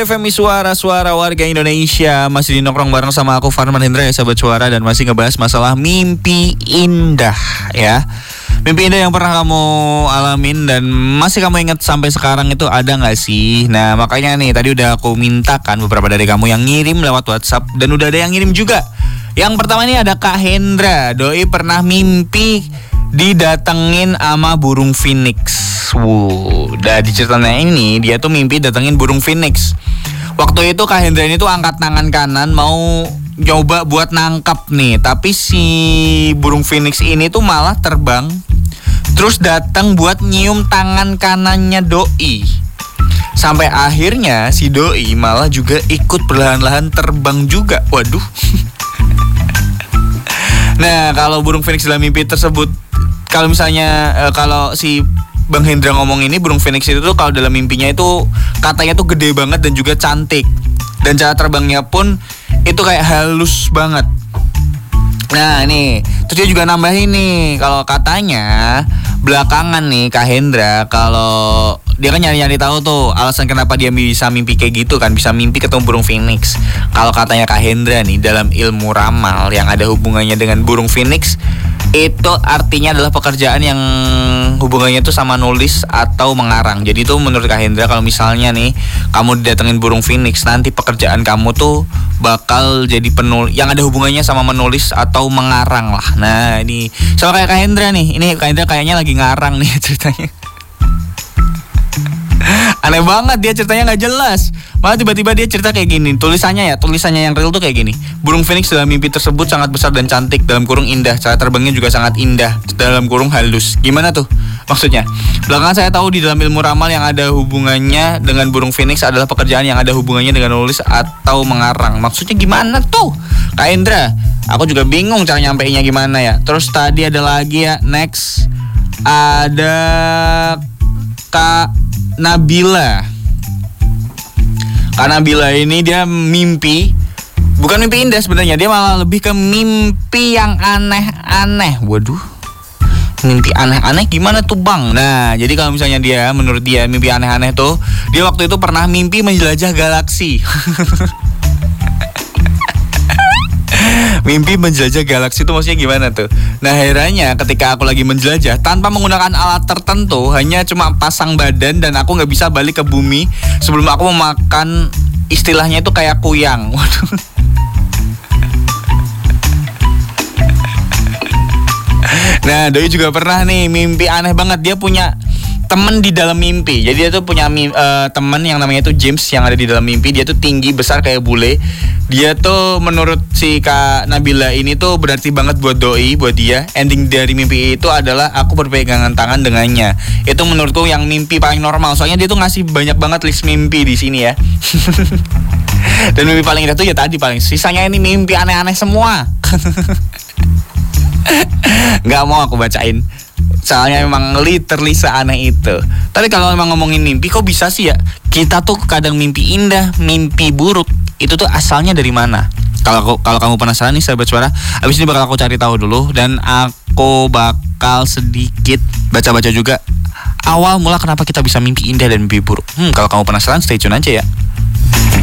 FMI Suara-Suara Warga Indonesia. Masih di nongkrong bareng sama aku Farman Hendra ya sahabat suara. Dan masih ngebahas masalah mimpi indah ya. Mimpi indah yang pernah kamu alamin dan masih kamu ingat sampai sekarang itu ada gak sih? Nah makanya nih tadi udah aku mintakan beberapa dari kamu yang ngirim lewat WhatsApp. Dan udah ada yang ngirim juga. Yang pertama ini ada Kak Hendra. Doi pernah mimpi didatengin sama burung phoenix. Dari ceritanya ini dia tuh mimpi datengin burung phoenix. Waktu itu Kak Hendra ini tuh angkat tangan kanan mau nyoba buat nangkap nih, tapi si burung phoenix ini tuh malah terbang terus datang buat nyium tangan kanannya doi. Sampai akhirnya si doi malah juga ikut perlahan-lahan terbang juga. Waduh. Nah, kalau burung phoenix dalam mimpi tersebut, kalau misalnya kalau si Bang Hendra ngomong ini, burung phoenix itu tuh kalau dalam mimpinya itu katanya tuh gede banget dan juga cantik. Dan cara terbangnya pun itu kayak halus banget. Nah nih, terus dia juga nambahin nih, kalau katanya belakangan nih Kak Hendra, kalau dia kan nyari-nyari tahu tuh alasan kenapa dia bisa mimpi kayak gitu kan, bisa mimpi ketemu burung phoenix. Kalau katanya Kak Hendra nih, dalam ilmu ramal yang ada hubungannya dengan burung phoenix, itu artinya adalah pekerjaan yang hubungannya tuh sama nulis atau mengarang. Jadi tuh menurut Kak Hendra kalau misalnya nih kamu didatengin burung phoenix, nanti pekerjaan kamu tuh bakal jadi penulis yang ada hubungannya sama menulis atau mengarang lah. Nah ini soal kayak Kak Hendra nih, ini Kak Hendra kayaknya lagi ngarang nih ceritanya. Aneh banget, dia ceritanya gak jelas. Malah tiba-tiba dia cerita kayak gini. Tulisannya yang real tuh kayak gini. Burung phoenix dalam mimpi tersebut sangat besar dan cantik, dalam kurung indah. Cara terbangnya juga sangat indah, dalam kurung halus. Gimana tuh maksudnya? Belakangan saya tahu di dalam ilmu ramal yang ada hubungannya dengan burung phoenix adalah pekerjaan yang ada hubungannya dengan nulis atau mengarang. Maksudnya gimana tuh Kak Hendra? Aku juga bingung cara nyampeinnya gimana ya. Terus tadi ada lagi ya, next ada Kak Nabila. Kak Nabila ini dia mimpi, bukan mimpi indah sebenarnya, dia malah lebih ke mimpi yang aneh-aneh. Waduh, mimpi aneh-aneh gimana tuh Bang? Nah, jadi kalau misalnya menurut dia mimpi aneh-aneh tuh, dia waktu itu pernah mimpi menjelajah galaksi. Mimpi menjelajah galaksi itu maksudnya gimana tuh? Nah herannya ketika aku lagi menjelajah tanpa menggunakan alat tertentu, hanya cuma pasang badan dan aku gak bisa balik ke bumi sebelum aku memakan, istilahnya itu kayak kuyang. Waduh. Nah doi juga pernah nih mimpi aneh banget. Dia punya temen di dalam mimpi. Jadi dia tuh punya temen yang namanya tuh James yang ada di dalam mimpi. Dia tuh tinggi besar kayak bule. Dia tuh menurut si Kak Nabila ini tuh berarti banget buat doi, buat dia. Ending dari mimpi itu adalah aku berpegangan tangan dengannya. Itu menurutku yang mimpi paling normal. Soalnya dia tuh ngasih banyak banget list mimpi di sini ya. Dan mimpi paling indah tuh ya tadi paling. Sisanya ini mimpi aneh-aneh semua. Gak mau aku bacain. Soalnya memang literally seaneh itu. Tapi kalau memang ngomongin mimpi, kok bisa sih ya kita tuh kadang mimpi indah, mimpi buruk, itu tuh asalnya dari mana? Kalau kamu penasaran nih sahabat suara, abis ini bakal aku cari tahu dulu. Dan aku bakal sedikit baca-baca juga awal mula kenapa kita bisa mimpi indah dan mimpi buruk. Kalau kamu penasaran, stay tune aja ya.